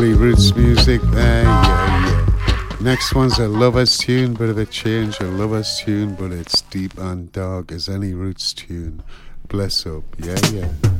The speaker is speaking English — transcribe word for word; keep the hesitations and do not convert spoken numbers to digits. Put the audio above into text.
Roots music there, yeah, yeah. Next one's a Lovers tune, bit of a change, a Lovers tune, but it's deep and dark as any Roots tune. Bless up, yeah, yeah.